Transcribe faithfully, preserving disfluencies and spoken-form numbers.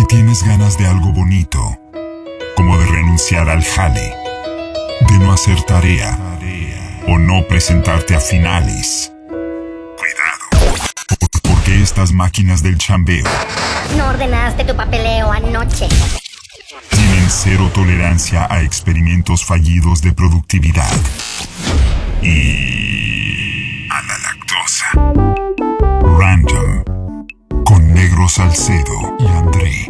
Si tienes ganas de algo bonito, como de renunciar al jale, de no hacer tarea o no presentarte a finales, cuidado, porque estas máquinas del chambeo no ordenaste tu papeleo anoche. Tienen cero tolerancia a experimentos fallidos de productividad y a la lactosa. Random, con Negro Salcedo y André.